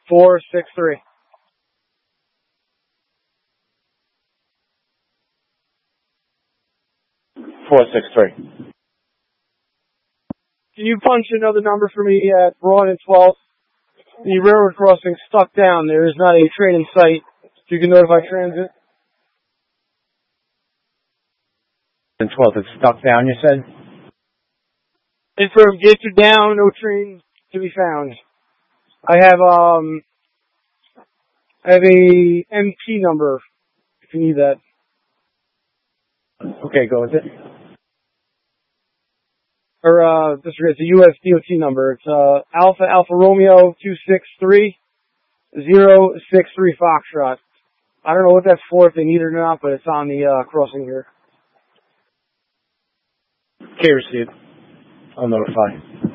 463. Can you punch another number for me at Broad and 12th? The railroad crossing stuck down. There is not a train in sight. You can notify transit. And 12th, it's stuck down, you said? Confirmed, gates are down, no train to be found. I have a MP number, if you need that. Okay, go with it. Or, disregard, it's a US DOT number. It's, Alpha Romeo 263-063 Foxtrot. I don't know what that's for, if they need it or not, but it's on the, crossing here. Okay, received. I'll notify.